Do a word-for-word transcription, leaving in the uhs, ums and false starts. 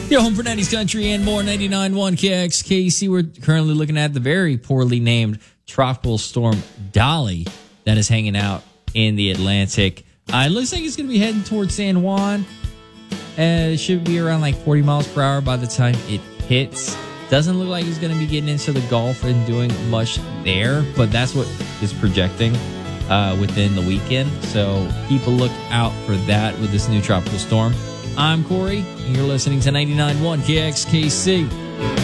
Your home for nineties country and more. ninety-nine point one K X K C. We're currently looking at the very poorly named tropical storm Dolly that is hanging out in the Atlantic. Uh, it looks like it's going to be heading towards San Juan. Uh, it should be around like forty miles per hour by the time it hits. Doesn't look like it's going to be getting into the Gulf and doing much there, but that's what is projecting uh, within the weekend. So keep a look out for that with this new tropical storm. I'm Corey, and you're listening to ninety-nine point one K X K C.